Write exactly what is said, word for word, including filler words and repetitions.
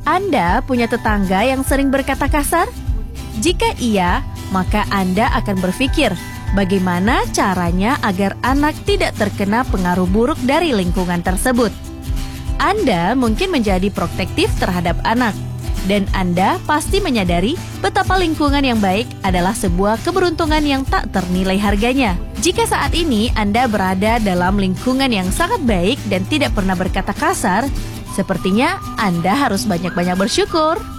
Anda punya tetangga yang sering berkata kasar? Jika iya, maka Anda akan berpikir, bagaimana caranya agar anak tidak terkena pengaruh buruk dari lingkungan tersebut. Anda mungkin menjadi protektif terhadap anak, dan Anda pasti menyadari betapa lingkungan yang baik adalah sebuah keberuntungan yang tak ternilai harganya. Jika saat ini Anda berada dalam lingkungan yang sangat baik dan tidak pernah berkata kasar, sepertinya Anda harus banyak-banyak bersyukur.